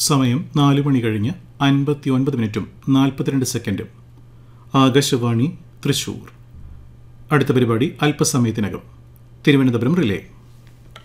സമയം 4 മണി കഴിഞ്ഞ് 59 മിനിറ്റും 42 സെക്കൻഡും. ആകാശവാണി തൃശൂർ. അടുത്ത പരിപാടി അല്പസമയത്തിനകം. തിരുവനന്തപുരം റിലേ.